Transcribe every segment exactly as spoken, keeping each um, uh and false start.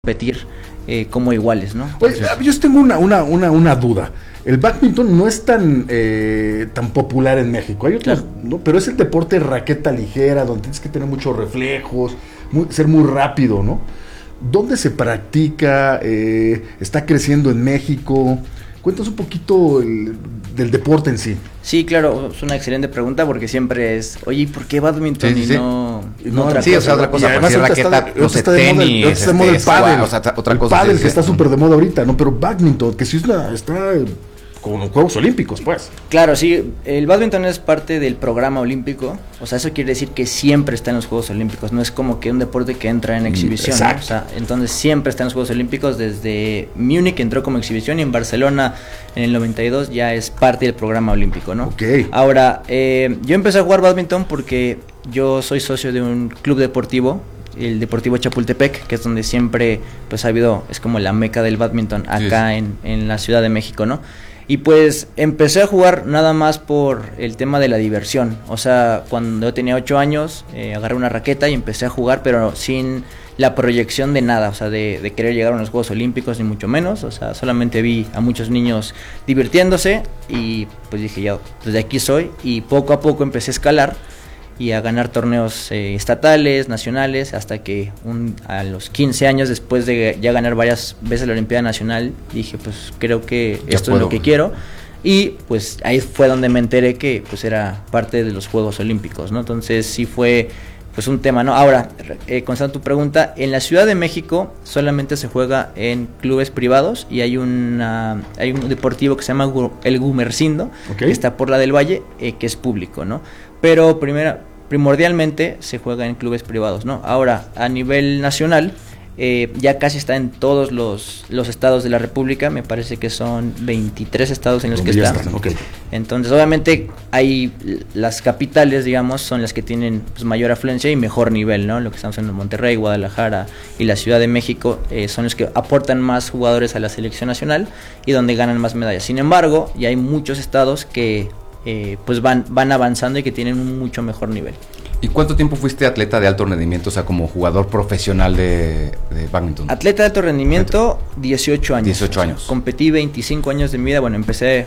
competir eh, como iguales, ¿no? Pues, yo tengo una, una, una, una duda. El bádminton no es tan eh, tan popular en México. Hay otros, claro, ¿no? Pero es el deporte de raqueta ligera, donde tienes que tener muchos reflejos, muy, ser muy rápido, ¿no? ¿Dónde se practica? Eh, ¿Está creciendo en México? Cuéntanos un poquito el, del deporte en sí. Sí, claro, es una excelente pregunta porque siempre es, oye, ¿por qué bádminton sí, sí, y sí. no, no, no otra sí, cosa? O sea, otra cosa, y además pues, raqueta, está, no sé, está de moda, tenis, está de moda el este, pádel, o sea, otra cosa. El pádel sí, que está sí. súper de moda ahorita, ¿no? Pero bádminton, que sí es una, está con los Juegos Olímpicos, pues. Claro, sí, el bádminton es parte del programa olímpico, o sea, eso quiere decir que siempre está en los Juegos Olímpicos, no es como que un deporte que entra en exhibición, ¿no? O sea, entonces siempre está en los Juegos Olímpicos, desde Múnich entró como exhibición y en Barcelona en el noventa y dos ya es parte del programa olímpico, ¿no? Ok. Ahora, eh, yo empecé a jugar bádminton porque yo soy socio de un club deportivo, el Deportivo Chapultepec, que es donde siempre pues ha habido, es como la meca del bádminton acá sí, sí. En, en la Ciudad de México, ¿no? Y pues empecé a jugar nada más por el tema de la diversión. O sea, cuando yo tenía ocho años, eh, agarré una raqueta y empecé a jugar, pero sin la proyección de nada, o sea, de, de querer llegar a los Juegos Olímpicos, ni mucho menos. O sea, solamente vi a muchos niños divirtiéndose y pues dije, ya, desde aquí soy. Y poco a poco empecé a escalar y a ganar torneos eh, estatales, nacionales, hasta que un, a los quince años, después de ya ganar varias veces la Olimpiada Nacional, dije, pues creo que ya esto puedo. Es lo que quiero, y pues ahí fue donde me enteré que pues era parte de los Juegos Olímpicos, ¿no? Entonces sí fue pues un tema, ¿no? Ahora, eh, contestando tu pregunta, en la Ciudad de México solamente se juega en clubes privados y hay una hay un deportivo que se llama el Gumersindo, okay, que está por la del Valle, eh, que es público, ¿no? Pero primera primordialmente se juega en clubes privados, ¿no? Ahora, a nivel nacional, eh, ya casi está en todos los, los estados de la República, me parece que son veintitrés estados en los que está. Están, okay. Entonces, obviamente, hay las capitales, digamos, son las que tienen pues, mayor afluencia y mejor nivel, ¿no? Lo que estamos en Monterrey, Guadalajara y la Ciudad de México eh, son los que aportan más jugadores a la selección nacional y donde ganan más medallas. Sin embargo, ya hay muchos estados que Eh, pues van, van avanzando y que tienen un mucho mejor nivel. ¿Y cuánto tiempo fuiste atleta de alto rendimiento, o sea, como jugador profesional de, de bádminton? Atleta de alto rendimiento, dieciocho años. dieciocho años. Competí veinticinco años de mi vida, bueno, empecé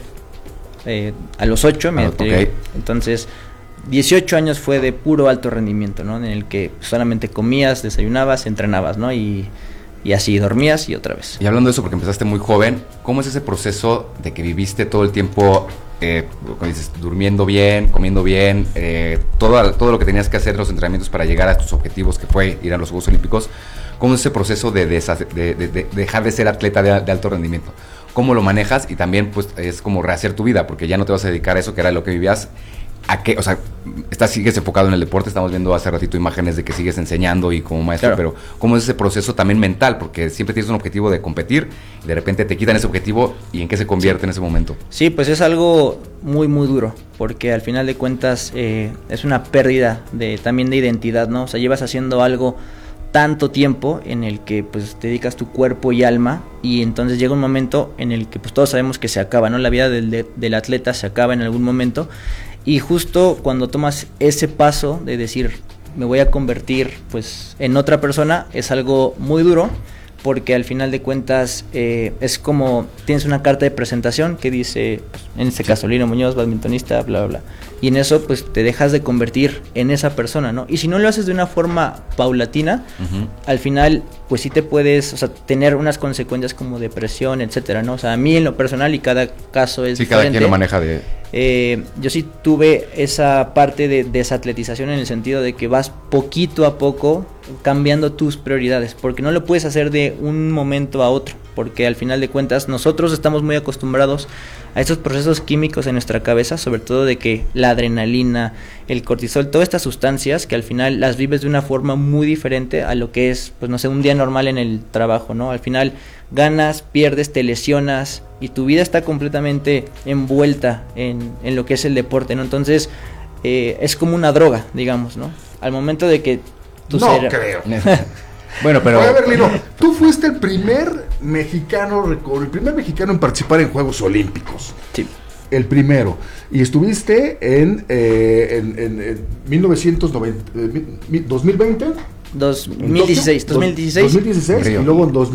eh, a los ocho, ah, okay. Entonces dieciocho años fue de puro alto rendimiento, ¿no? En el que solamente comías, desayunabas, entrenabas, ¿no? Y Y así dormías y otra vez. Y hablando de eso, porque empezaste muy joven, ¿cómo es ese proceso de que viviste todo el tiempo, eh, como dices, durmiendo bien, comiendo bien, eh, todo, todo lo que tenías que hacer en los entrenamientos para llegar a tus objetivos, que fue ir a los Juegos Olímpicos? ¿Cómo es ese proceso de, de, de, de, de dejar de ser atleta de, de alto rendimiento? ¿Cómo lo manejas? Y también pues es como rehacer tu vida, porque ya no te vas a dedicar a eso, que era lo que vivías. ¿A qué? O sea, estás, sigues enfocado en el deporte, estamos viendo hace ratito imágenes de que sigues enseñando y como maestro, claro, pero ¿cómo es ese proceso también mental? Porque siempre tienes un objetivo de competir y de repente te quitan ese objetivo, ¿y en qué se convierte sí. en ese momento? Sí, pues es algo muy muy duro, porque al final de cuentas eh, es una pérdida de también de identidad, ¿no? O sea, llevas haciendo algo tanto tiempo en el que pues te dedicas tu cuerpo y alma, y entonces llega un momento en el que pues todos sabemos que se acaba, ¿no? La vida del, de, del atleta se acaba en algún momento. Y justo cuando tomas ese paso de decir, me voy a convertir pues en otra persona, es algo muy duro, porque al final de cuentas eh, es como, tienes una carta de presentación que dice, pues, en este caso, Lino Muñoz, badmintonista, bla, bla, bla. Y en eso pues te dejas de convertir en esa persona, ¿no? Y si no lo haces de una forma paulatina, uh-huh, al final pues sí te puedes, o sea, tener unas consecuencias como depresión, etcétera, ¿no? O sea, a mí en lo personal, y cada caso es sí, diferente. Sí, cada quien lo maneja de... Eh, yo sí tuve esa parte de desatletización en el sentido de que vas poquito a poco cambiando tus prioridades, porque no lo puedes hacer de un momento a otro, porque al final de cuentas nosotros estamos muy acostumbrados a estos procesos químicos en nuestra cabeza, sobre todo de que la adrenalina, el cortisol, todas estas sustancias que al final las vives de una forma muy diferente a lo que es, pues no sé, un día normal en el trabajo, ¿no? Al final ganas, pierdes, te lesionas y tu vida está completamente envuelta en, en lo que es el deporte, ¿no? Entonces eh, es como una droga, digamos, ¿no? Al momento de que tu no ser... creo. Bueno, pero... Oye, a ver, Lino, tú fuiste el primer mexicano, el primer mexicano en participar en Juegos Olímpicos. Sí. El primero. Y estuviste en, eh, en, en, en mil novecientos noventa, eh, dos mil veinte, dos mil dieciséis, ¿En Tokio? dos mil dieciséis. dos mil dieciséis Río. y luego en dos